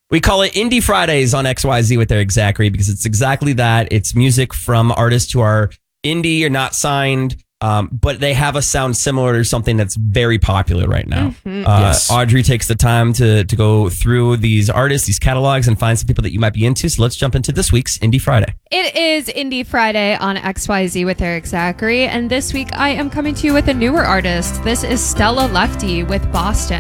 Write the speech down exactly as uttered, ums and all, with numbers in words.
We call it Indie Fridays on X Y Z with Eric Zachary because it's exactly that. It's music from artists who are indie or not signed, um, but they have a sound similar to something that's very popular right now. Mm-hmm. Uh, Yes. Audrey takes the time to to go through these artists, these catalogs, and find some people that you might be into. So let's jump into this week's Indie Friday. It is Indie Friday on X Y Z with Eric Zachary, and this week I am coming to you with a newer artist. This is Stella Lefty with Boston.